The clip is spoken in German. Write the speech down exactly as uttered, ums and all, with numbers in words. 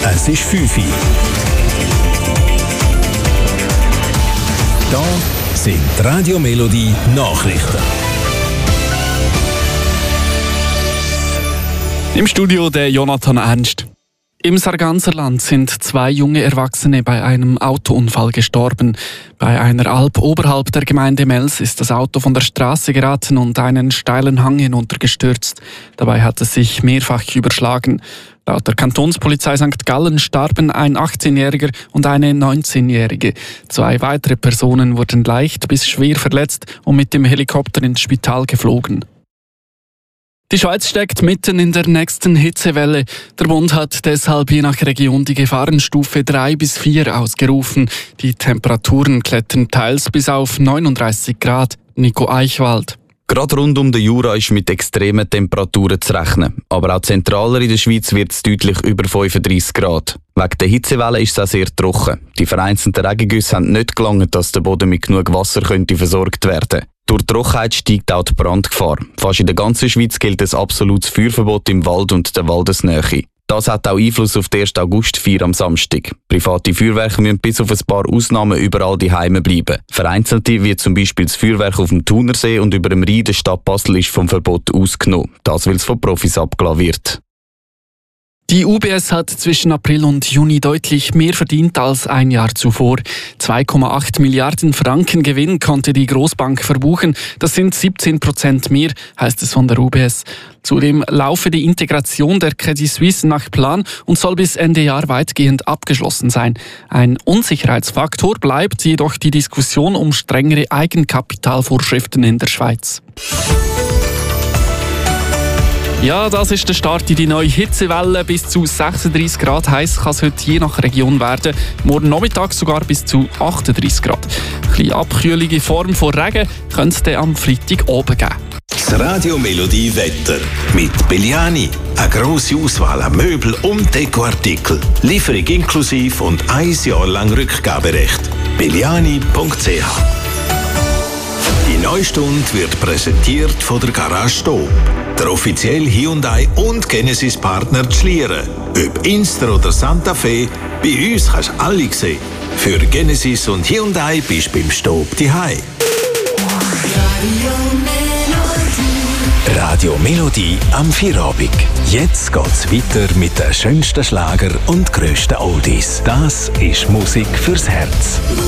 Es ist fünf Uhr. Da sind die Radio Melodie Nachrichten. Im Studio der Jonathan Ernst. Im Sarganserland sind zwei junge Erwachsene bei einem Autounfall gestorben. Bei einer Alp oberhalb der Gemeinde Mels ist das Auto von der Straße geraten und einen steilen Hang hinuntergestürzt. Dabei hat es sich mehrfach überschlagen. Laut der Kantonspolizei Sankt Gallen starben ein achtzehnjähriger und eine neunzehnjährige. Zwei weitere Personen wurden leicht bis schwer verletzt und mit dem Helikopter ins Spital geflogen. Die Schweiz steckt mitten in der nächsten Hitzewelle. Der Bund hat deshalb je nach Region die Gefahrenstufe drei bis vier ausgerufen. Die Temperaturen klettern teils bis auf neununddreißig Grad. Nico Eichwald. Gerade rund um den Jura ist mit extremen Temperaturen zu rechnen. Aber auch zentraler in der Schweiz wird es deutlich über fünfunddreißig Grad. Wegen der Hitzewelle ist es auch sehr trocken. Die vereinzelten Regengüsse haben nicht gelangt, dass der Boden mit genug Wasser könnte versorgt werden. Durch die Trockenheit steigt auch die Brandgefahr. Fast in der ganzen Schweiz gilt ein absolutes Feuerverbot im Wald und der Waldesnähe. Das hat auch Einfluss auf die erste Augustfeier am Samstag. Private Feuerwerke müssen bis auf ein paar Ausnahmen überall daheim bleiben. Vereinzelte, wie zum Beispiel das Feuerwerk auf dem Thunersee und über dem Rhein der Stadt Basel, ist vom Verbot ausgenommen. Das, weil es von Profis abgelassen wird. Die U B S hat zwischen April und Juni deutlich mehr verdient als ein Jahr zuvor. zwei Komma acht Milliarden Franken Gewinn konnte die Grossbank verbuchen. Das sind siebzehn Prozent mehr, heißt es von der U B S. Zudem laufe die Integration der Credit Suisse nach Plan und soll bis Ende Jahr weitgehend abgeschlossen sein. Ein Unsicherheitsfaktor bleibt jedoch die Diskussion um strengere Eigenkapitalvorschriften in der Schweiz. Ja, das ist der Start in die neue Hitzewelle. Bis zu sechsunddreißig Grad heiß kann es heute je nach Region werden. Morgen Nachmittag sogar bis zu achtunddreißig Grad. Ein bisschen Abkühlung in Form von Regen könnte es am Freitag oben geben. Das Radio Melodie Wetter mit Belliani. Eine grosse Auswahl an Möbel- und Dekoartikel. Lieferung inklusive und ein Jahr lang Rückgaberecht. belliani punkt c h. Die neue Stunde wird präsentiert von der Garage Stob, der offizielle Hyundai und Genesis Partner Schlieren. Ob Inster oder Santa Fe, bei uns kannst du alle sehen. Für Genesis und Hyundai bist du beim Stob daheim. Radio Melodie am Feierabend. Jetzt geht's weiter mit den schönsten Schlager und grössten Oldies. Das ist Musik fürs Herz.